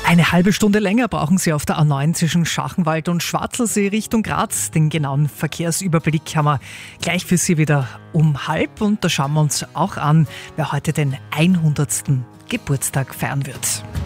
Eine halbe Stunde länger brauchen Sie auf der A9 zwischen Schachenwald und Schwarzelsee Richtung Graz. Den genauen Verkehrsüberblick haben wir gleich für Sie wieder um 12:30. Und da schauen wir uns auch an, wer heute den 100. Geburtstag feiern wird.